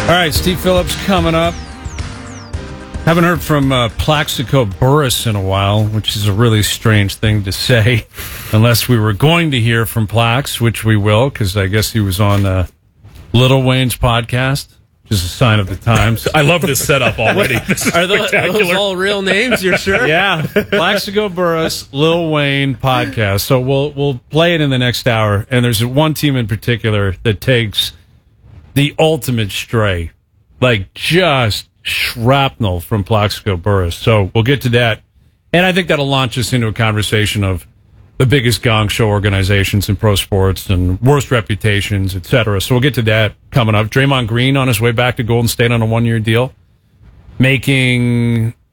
All right, Steve Phillips coming up. Haven't heard from Plaxico Burress in a while, which is a really strange thing to say, unless we were going to hear from Plax, which we will, because I guess he was on Little Wayne's podcast, which is a sign of the times. I love this setup already. This is Are those all real names? You're sure? Yeah, Plaxico Burress, Lil Wayne podcast. So we'll play it in the next hour, and there's one team in particular that takes the ultimate stray, like just shrapnel from Plaxico Burress. So we'll get to that. And I think that'll launch us into a conversation of the biggest gong show organizations in pro sports and worst reputations, et cetera. So we'll get to that coming up. Draymond Green on his way back to Golden State on a one-year deal, making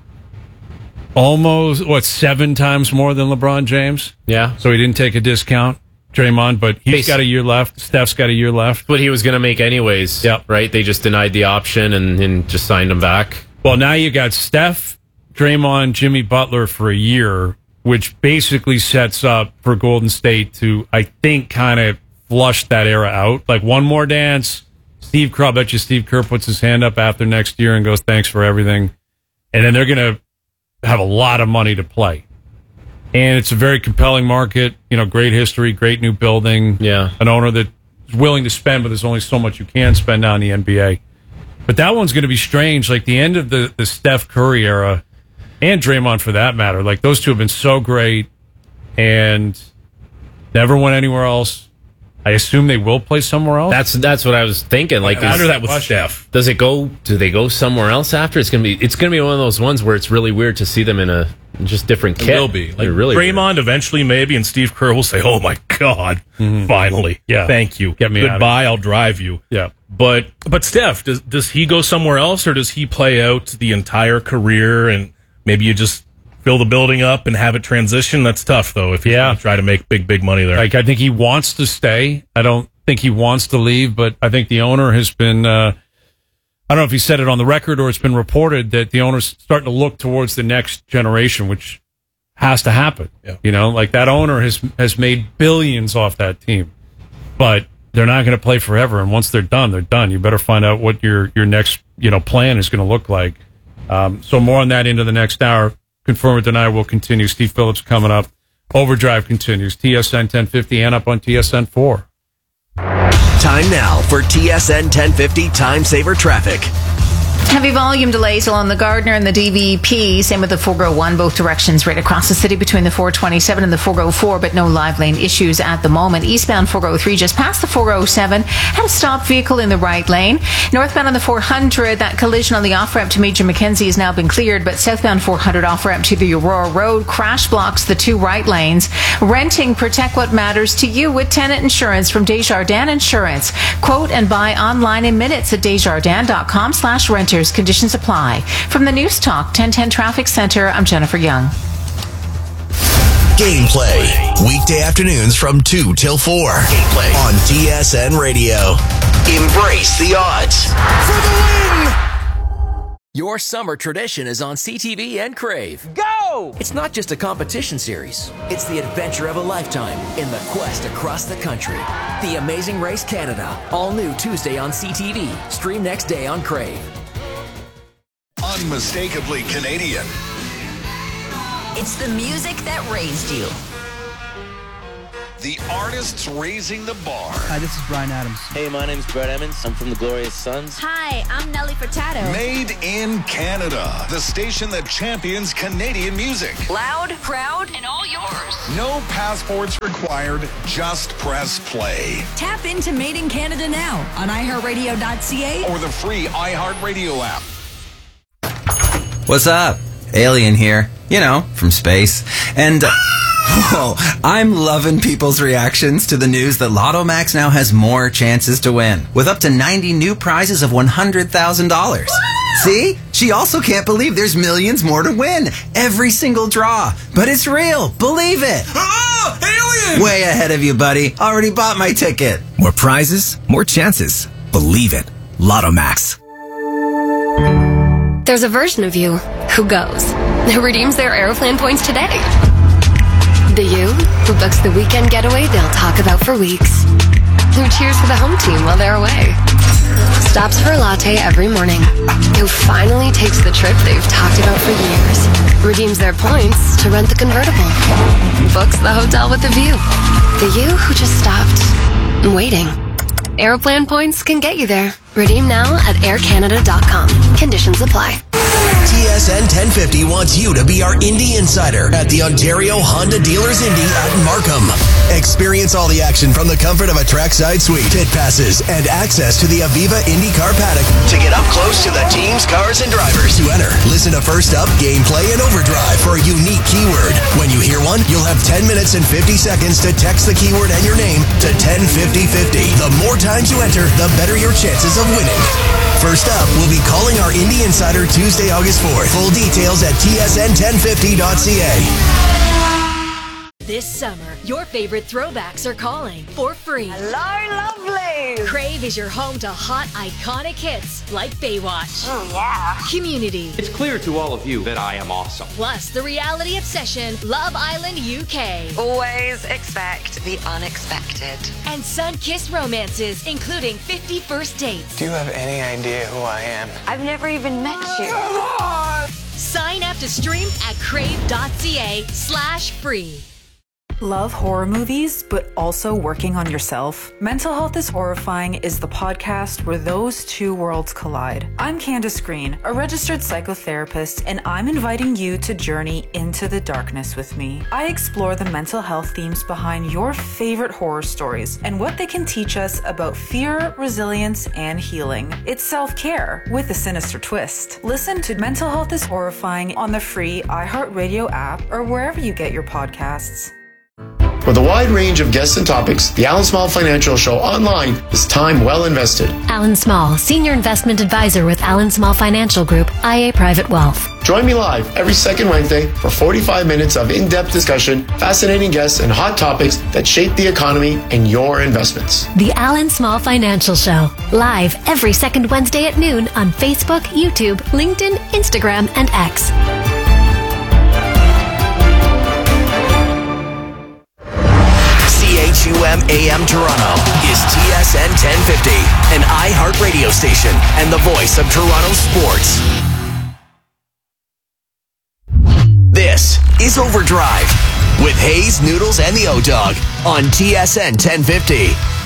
almost, 7 times more than LeBron James? Yeah. So he didn't take a discount. Draymond, but he's got a year left. Steph's got a year left. But he was going to make anyways, Yep. right? They just denied the option and just signed him back. Well, now you got Steph, Draymond, Jimmy Butler for a year, which basically sets up for Golden State to, I think, kind of flush that era out. Like one more dance. Steve Kerr, I bet you Steve Kerr puts his hand up after next year and goes, thanks for everything. And then they're going to have a lot of money to play. And it's a very compelling market, great history, great new building. Yeah. An owner that's willing to spend, but there's only so much you can spend now in the NBA. But that one's going to be strange. Like the end of the Steph Curry era, and Draymond for that matter, like those two have been so great and never went anywhere else. I assume they will play somewhere else. That's what I was thinking. Like, After that with Steph. do they go somewhere else after? It's gonna be one of those ones where it's really weird to see them in a just different kit. It will be. Like really Draymond eventually maybe, and Steve Kerr will say, oh my God, finally. Yeah. Thank you. Get me out of Goodbye, I'll drive you. Yeah. But Steph, does he go somewhere else, or does he play out the entire career and maybe you just fill the building up and have it transition? That's tough, though, if you try to make big money there. Like, I think he wants to stay. I don't think he wants to leave, but I think the owner has been, I don't know if he said it on the record or it's been reported that the owner's starting to look towards the next generation, which has to happen. Yeah. Like that owner has made billions off that team, but they're not going to play forever. And once they're done, they're done. You better find out what your next, plan is going to look like. So more on that into the next hour. Confirm or deny will continue. Steve Phillips coming up. Overdrive continues. TSN 1050 and up on TSN 4. Time now for TSN 1050 Time Saver Traffic. Heavy volume delays along the Gardner and the DVP. Same with the 401, both directions right across the city between the 427 and the 404, but no live lane issues at the moment. Eastbound 403 just past the 407 had a stopped vehicle in the right lane. Northbound on the 400, that collision on the off-ramp to Major Mackenzie has now been cleared, but southbound 400 off-ramp to the Aurora Road crash blocks the 2 right lanes. Renting, protect what matters to you with tenant insurance from Desjardins Insurance. Quote and buy online in minutes at desjardins.com/renters. Conditions apply. From the News Talk 1010 Traffic Center, I'm Jennifer Young. Gameplay. Weekday afternoons from 2 till 4. Gameplay on TSN Radio. Embrace the odds. For the win! Your summer tradition is on CTV and Crave. Go! It's not just a competition series. It's the adventure of a lifetime in the quest across the country. The Amazing Race Canada. All new Tuesday on CTV. Stream next day on Crave. Unmistakably Canadian. It's the music that raised you. The artists raising the bar. Hi, this is Bryan Adams. Hey, my name's Brett Emmons. I'm from the Glorious Sons. Hi, I'm Nelly Furtado. Made in Canada. The station that champions Canadian music. Loud, proud, and all yours. No passports required. Just press play. Tap into Made in Canada now on iHeartRadio.ca or the free iHeartRadio app. What's up? Alien here. From space. And, I'm loving people's reactions to the news that Lotto Max now has more chances to win, with up to 90 new prizes of $100,000. See? She also can't believe there's millions more to win. Every single draw. But it's real. Believe it. Oh, alien! Way ahead of you, buddy. Already bought my ticket. More prizes, more chances. Believe it. Lotto Max. There's a version of you who goes, who redeems their Aeroplan points today. The you who books the weekend getaway they'll talk about for weeks. Who cheers for the home team while they're away. Stop stops for a latte every morning. Who finally takes the trip they've talked about for years. Redeems their points to rent the convertible. Books the hotel with the view. The you who just stopped waiting. Aeroplan points can get you there. Redeem now at aircanada.com. Conditions apply. TSN 1050 wants you to be our Indy Insider at the Ontario Honda Dealers Indy at Markham. Experience all the action from the comfort of a trackside suite, pit passes, and access to the Aviva IndyCar paddock to get up close to the teams, cars, and drivers. To enter, listen to First Up, Gameplay, and Overdrive for a unique keyword. When you hear one, you'll have 10 minutes and 50 seconds to text the keyword and your name to 105050. The more times you enter, the better your chances of winning. First Up, we'll be calling our Indy Insider Tuesday, August 4th. Full details at tsn1050.ca. This summer, your favorite throwbacks are calling for free. Hello, lovely! Crave is your home to hot, iconic hits like Baywatch. Oh, yeah. Community. It's clear to all of you that I am awesome. Plus, the reality obsession, Love Island UK. Always expect the unexpected. And sun-kissed romances, including 50 First Dates. Do you have any idea who I am? I've never even met you. Come on! Sign up to stream at crave.ca/free. Love horror movies, but also working on yourself? Mental Health is Horrifying is the podcast where those two worlds collide. I'm Candace Green, a registered psychotherapist, and I'm inviting you to journey into the darkness with me. I explore the mental health themes behind your favorite horror stories and what they can teach us about fear, resilience, and healing. It's self-care with a sinister twist. Listen to Mental Health is Horrifying on the free iHeartRadio app or wherever you get your podcasts. With a wide range of guests and topics, the Alan Small Financial Show online is time well invested. Alan Small, Senior Investment Advisor with Alan Small Financial Group, IA Private Wealth. Join me live every second Wednesday for 45 minutes of in-depth discussion, fascinating guests, and hot topics that shape the economy and your investments. The Alan Small Financial Show, live every second Wednesday at noon on Facebook, YouTube, LinkedIn, Instagram, and X. CHUM AM Toronto is TSN 1050, an iHeart radio station and the voice of Toronto sports. This is Overdrive with Hayes, Noodles, and the O-Dog on TSN 1050.